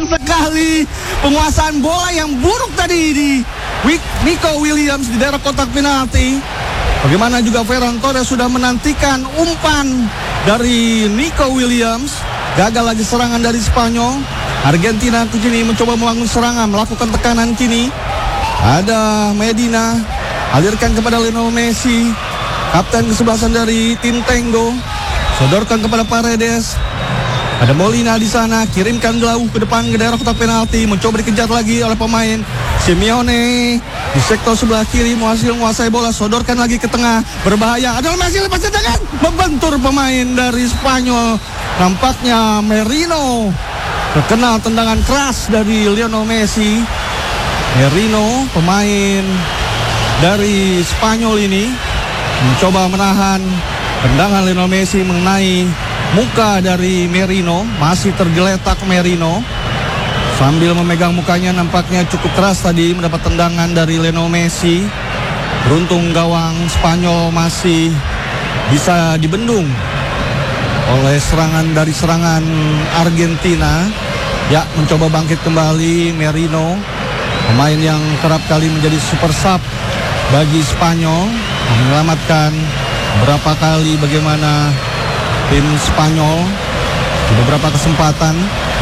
sayang sekali penguasaan bola yang buruk tadi di Nico Williams di daerah kotak penalti. Bagaimana juga Ferran Torres sudah menantikan umpan dari Nico Williams. Gagal lagi serangan dari Spanyol. Argentina kini mencoba membangun serangan, melakukan tekanan kini. Ada Medina, alirkan kepada Lionel Messi, kapten kesebelasan dari tim Tango. Sodorkan kepada Paredes. Ada Molina di sana, kirimkan jauh ke depan ke daerah kotak penalti, mencoba dikejar lagi oleh pemain Simeone di sektor sebelah kiri, menguasai bola, sodorkan lagi ke tengah, berbahaya. Ada Messi lepas tangan, membentur pemain dari Spanyol. Nampaknya Merino terkena tendangan keras dari Lionel Messi. Merino, pemain dari Spanyol ini, mencoba menahan tendangan Lionel Messi mengenai muka dari Merino. Masih tergeletak Merino sambil memegang mukanya, nampaknya cukup keras tadi mendapat tendangan dari Lionel Messi. Beruntung gawang Spanyol masih bisa dibendung oleh serangan Argentina. Ya, mencoba bangkit kembali Merino, pemain yang kerap kali menjadi super sub bagi Spanyol, menyelamatkan berapa kali bagaimana tim Spanyol di beberapa kesempatan.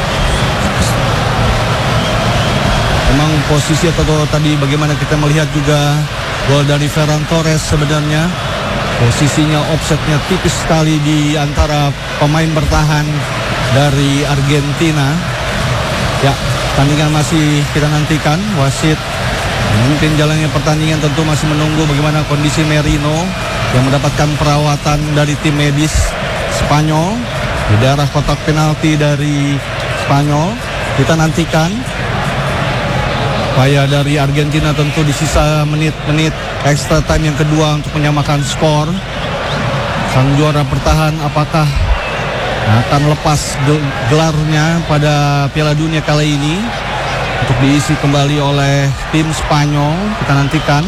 Memang posisi atau tadi bagaimana kita melihat juga gol dari Ferran Torres, sebenarnya posisinya offsetnya tipis sekali di antara pemain bertahan dari Argentina. Ya, pertandingan masih kita nantikan. Wasit memimpin jalannya pertandingan, tentu masih menunggu bagaimana kondisi Merino yang mendapatkan perawatan dari tim medis Spanyol di daerah kotak penalti dari Spanyol. Kita nantikan upaya dari Argentina tentu di sisa menit-menit extra time yang kedua untuk menyamakan skor. Sang juara bertahan apakah akan lepas gelarnya pada Piala Dunia kali ini untuk diisi kembali oleh tim Spanyol? Kita nantikan.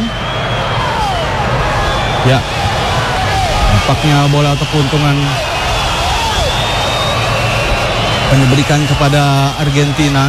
Ya, nampaknya bola atau keuntungan akan diberikan kepada Argentina.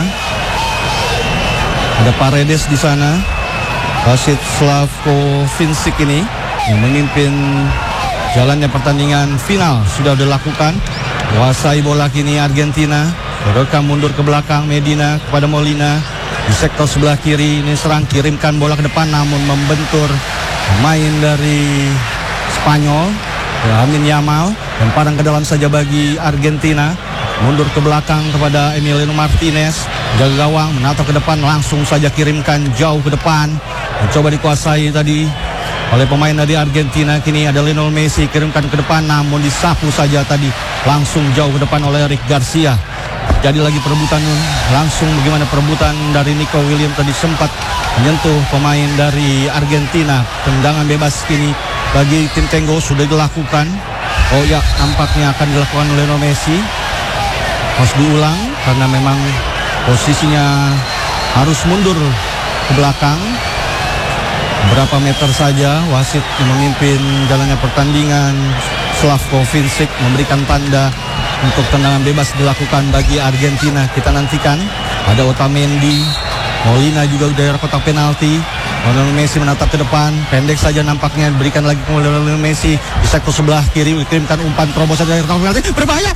Ada Paredes di sana, wasit Slavko Vincic ini yang memimpin jalannya pertandingan final sudah dilakukan. Kuasai bola kini Argentina, Sodorkan mundur ke belakang Medina kepada Molina di sektor sebelah kiri. Ini serang, kirimkan bola ke depan namun membentur pemain dari Spanyol, Lamine Yamal. Lemparan ke dalam saja bagi Argentina. Mundur ke belakang kepada Emiliano Martinez, jaga gawang, menatap ke depan, langsung saja kirimkan jauh ke depan. Mencoba dikuasai tadi oleh pemain dari Argentina. Kini ada Lionel Messi, kirimkan ke depan namun disapu saja tadi langsung jauh ke depan oleh Eric Garcia. Jadi lagi perebutan, langsung bagaimana perebutan dari Nico Williams tadi sempat menyentuh pemain dari Argentina. Tendangan bebas kini bagi tim Tango sudah dilakukan. Oh ya, nampaknya akan dilakukan oleh Lionel Messi. Harus diulang karena memang posisinya harus mundur ke belakang berapa meter saja. Wasit yang memimpin jalannya pertandingan, Slavko Vincic, memberikan tanda untuk tendangan bebas dilakukan bagi Argentina. Kita nantikan. Ada Otamendi, Molina juga daerah kotak penalti. Lionel Messi menatap ke depan, pendek saja nampaknya, diberikan lagi ke Lionel Messi di sektor sebelah kiri, dikirimkan umpan terobosan dari kotak penalti, berbahaya,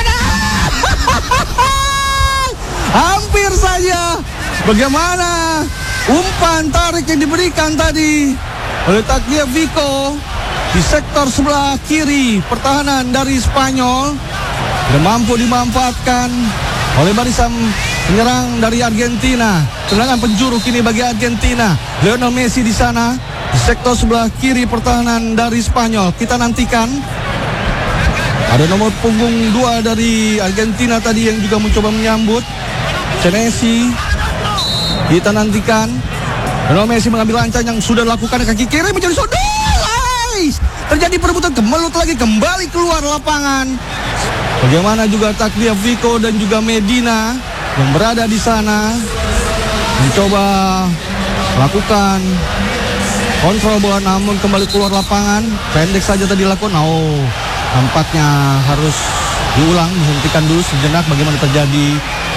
hampir saja. Bagaimana umpan tarik yang diberikan tadi oleh Tagliafico di sektor sebelah kiri pertahanan dari Spanyol, tidak mampu dimanfaatkan oleh barisan penyerang dari Argentina. Tendangan penjuru kini bagi Argentina. Lionel Messi di sana di sektor sebelah kiri pertahanan dari Spanyol. Kita nantikan. Ada nomor punggung 2 dari Argentina tadi yang juga mencoba menyambut Senesi. Kita nantikan. Lionel Messi mengambil lancar yang sudah dilakukan kaki kiri menjadi sodul. Terjadi perebutan, kemelut lagi, kembali keluar lapangan. Bagaimana juga Tagliafico dan juga Medina yang berada di sana mencoba melakukan kontrol bola namun kembali keluar lapangan. Pendek saja tadi dilakukan. Nampaknya harus diulang, dihentikan dulu sejenak bagaimana terjadi